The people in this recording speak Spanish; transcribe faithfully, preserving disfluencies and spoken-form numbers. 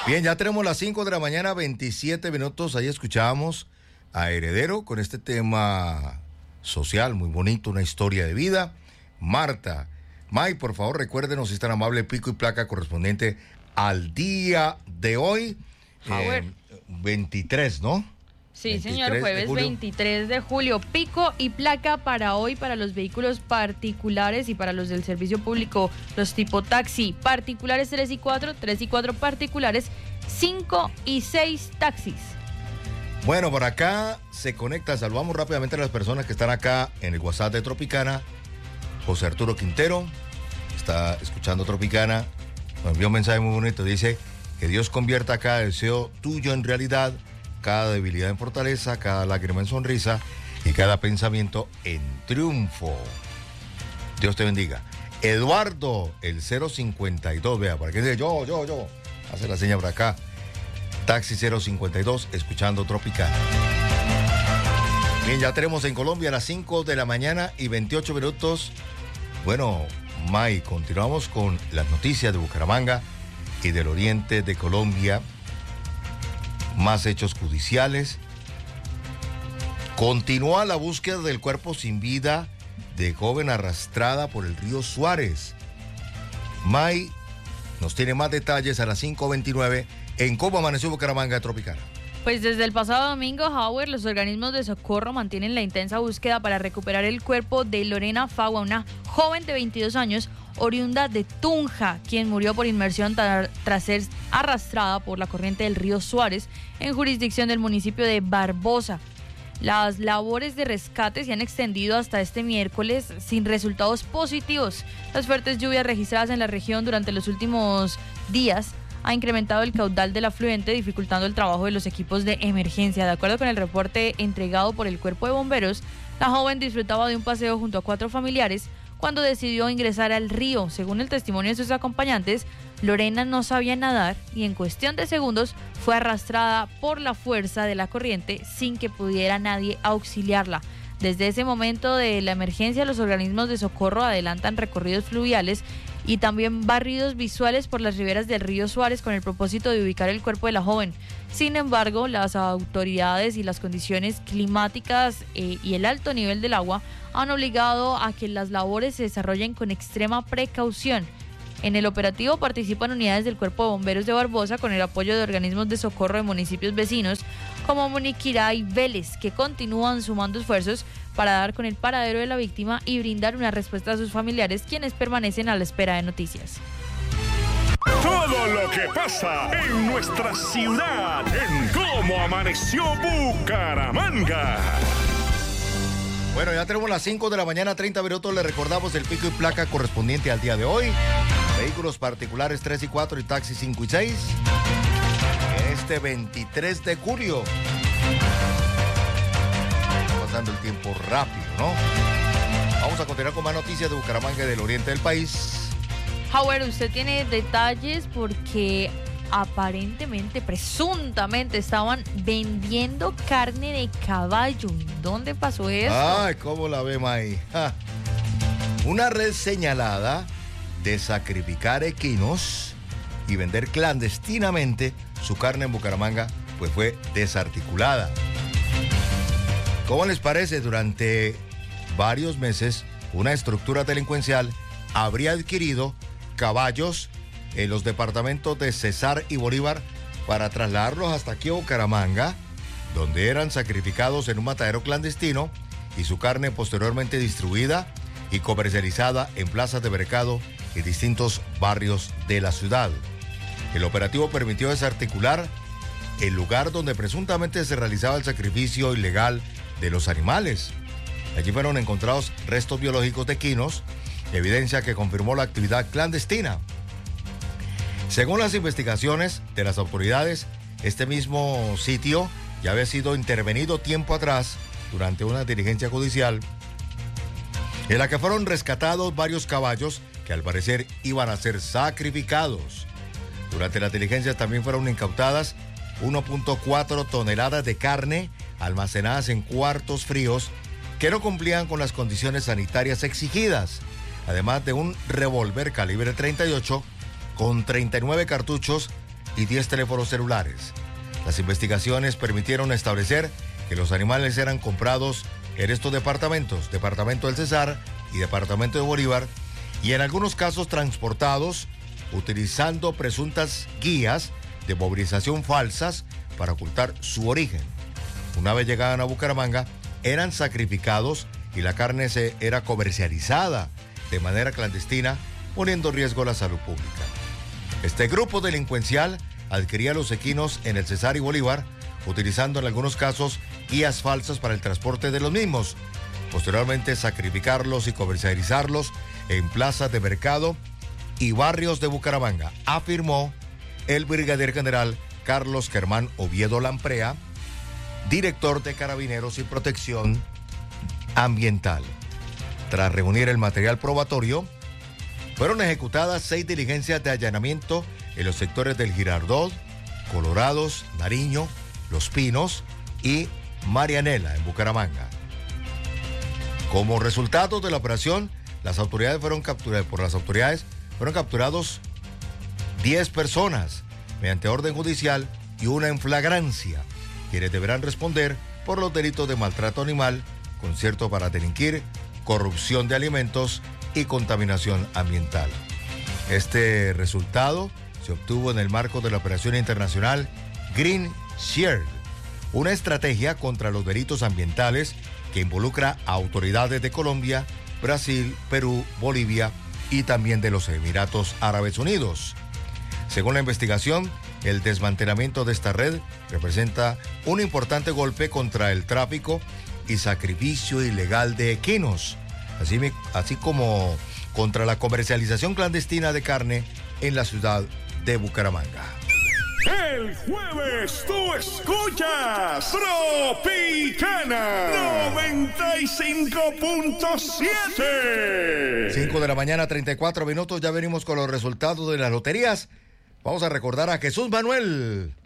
Bien, ya tenemos las cinco de la mañana, veintisiete minutos. Ahí escuchábamos a Heredero con este tema social muy bonito, una historia de vida. Marta, May, por favor, recuérdenos si es tan amable, pico y placa correspondiente al día de hoy. Eh, veintitrés, ¿no? Sí, señor, jueves veintitrés de julio. Pico y placa para hoy para los vehículos particulares y para los del servicio público, los tipo taxi. Particulares tres y cuatro, tres y cuatro particulares, cinco y seis taxis. Bueno, por acá se conecta, saludamos rápidamente a las personas que están acá en el WhatsApp de Tropicana. José Arturo Quintero está escuchando Tropicana, nos envió un mensaje muy bonito, dice que Dios convierta cada deseo tuyo en realidad, cada debilidad en fortaleza, cada lágrima en sonrisa y cada pensamiento en triunfo. Dios te bendiga. Eduardo, el cero cincuenta y dos, vea, para que diga yo, yo, yo, hace la seña por acá. Taxi cero cincuenta y dos, escuchando Tropicana. Bien, ya tenemos en Colombia a las cinco de la mañana y veintiocho minutos. Bueno, May, continuamos con las noticias de Bucaramanga y del oriente de Colombia. Más hechos judiciales. Continúa la búsqueda del cuerpo sin vida de joven arrastrada por el río Suárez. May nos tiene más detalles a las cinco veintinueve en cómo amaneció Bucaramanga Tropicana. Pues desde el pasado domingo, Howard, los organismos de socorro mantienen la intensa búsqueda para recuperar el cuerpo de Lorena Fagua, una joven de veintidós años, oriunda de Tunja, quien murió por inmersión tra- tras ser arrastrada por la corriente del río Suárez en jurisdicción del municipio de Barbosa. Las labores de rescate se han extendido hasta este miércoles sin resultados positivos. Las fuertes lluvias registradas en la región durante los últimos días ha incrementado el caudal del afluente, dificultando el trabajo de los equipos de emergencia. De acuerdo con el reporte entregado por el Cuerpo de Bomberos, la joven disfrutaba de un paseo junto a cuatro familiares cuando decidió ingresar al río. Según el testimonio de sus acompañantes, Lorena no sabía nadar y en cuestión de segundos fue arrastrada por la fuerza de la corriente sin que pudiera nadie auxiliarla. Desde ese momento de la emergencia, los organismos de socorro adelantan recorridos fluviales y también barridos visuales por las riberas del río Suárez con el propósito de ubicar el cuerpo de la joven. Sin embargo, las autoridades y las condiciones climáticas eh, y el alto nivel del agua han obligado a que las labores se desarrollen con extrema precaución. En el operativo participan unidades del Cuerpo de Bomberos de Barbosa con el apoyo de organismos de socorro de municipios vecinos como Muniquirá y Vélez, que continúan sumando esfuerzos para dar con el paradero de la víctima y brindar una respuesta a sus familiares, quienes permanecen a la espera de noticias. Todo lo que pasa en nuestra ciudad, en cómo amaneció Bucaramanga. Bueno, ya tenemos las cinco de la mañana, treinta minutos. Le recordamos el pico y placa correspondiente al día de hoy. Vehículos particulares tres y cuatro y taxis cinco y seis. Este veintitrés de julio. Está pasando el tiempo rápido, ¿no? Vamos a continuar con más noticias de Bucaramanga y del oriente del país. Howard, usted tiene detalles porque aparentemente, presuntamente, estaban vendiendo carne de caballo. ¿Dónde pasó eso? Ay, ¿cómo la vemos ahí? Ja. Una red señalada de sacrificar equinos y vender clandestinamente su carne en Bucaramanga, pues fue desarticulada. ¿Cómo les parece? Durante varios meses, una estructura delincuencial habría adquirido caballos en los departamentos de Cesar y Bolívar para trasladarlos hasta aquí a Bucaramanga, donde eran sacrificados en un matadero clandestino y su carne posteriormente distribuida y comercializada en plazas de mercado y distintos barrios de la ciudad. El operativo permitió desarticular el lugar donde presuntamente se realizaba el sacrificio ilegal de los animales. Allí fueron encontrados restos biológicos de equinos, evidencia que confirmó la actividad clandestina. Según las investigaciones de las autoridades, este mismo sitio ya había sido intervenido tiempo atrás durante una diligencia judicial en la que fueron rescatados varios caballos que al parecer iban a ser sacrificados. Durante las diligencias también fueron incautadas uno punto cuatro toneladas de carne almacenadas en cuartos fríos que no cumplían con las condiciones sanitarias exigidas, además de un revólver calibre treinta y ocho con treinta y nueve cartuchos y diez teléfonos celulares. Las investigaciones permitieron establecer que los animales eran comprados en estos departamentos, Departamento del Cesar y Departamento de Bolívar, y en algunos casos transportados utilizando presuntas guías de movilización falsas para ocultar su origen. Una vez llegaban a Bucaramanga, eran sacrificados y la carne se era comercializada de manera clandestina, poniendo en riesgo la salud pública. Este grupo delincuencial adquiría los equinos en el Cesar y Bolívar, utilizando en algunos casos guías falsas para el transporte de los mismos. Posteriormente, sacrificarlos y comercializarlos en plazas de mercado y barrios de Bucaramanga, afirmó el brigadier general Carlos Germán Oviedo Lamprea, director de Carabineros y Protección Ambiental. Tras reunir el material probatorio, fueron ejecutadas seis diligencias de allanamiento en los sectores del Girardot, Colorados, Nariño, Los Pinos y Marianela, en Bucaramanga. Como resultado de la operación, las autoridades fueron capturadas, por las autoridades fueron capturados diez personas mediante orden judicial y una en flagrancia, quienes deberán responder por los delitos de maltrato animal, concierto para delinquir, corrupción de alimentos y contaminación ambiental. Este resultado se obtuvo en el marco de la operación internacional Green Shield, una estrategia contra los delitos ambientales que involucra a autoridades de Colombia, Brasil, Perú, Bolivia y también de los Emiratos Árabes Unidos. Según la investigación, el desmantelamiento de esta red representa un importante golpe contra el tráfico y sacrificio ilegal de equinos, así, así como contra la comercialización clandestina de carne en la ciudad de Bucaramanga. El jueves tú escuchas Tropicana noventa y cinco punto siete. cinco de la mañana, treinta y cuatro minutos. Ya venimos con los resultados de las loterías. Vamos a recordar a Jesús Manuel.